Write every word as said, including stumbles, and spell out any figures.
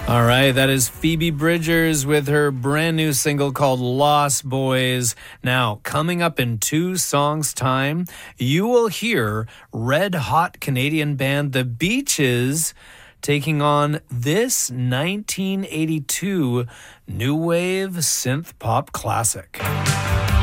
All right, that is Phoebe Bridgers with her brand new single called Lost Boys. Now, coming up in two songs' time, you will hear red hot Canadian band The Beaches taking on this nineteen eighty-two new wave synth pop classic.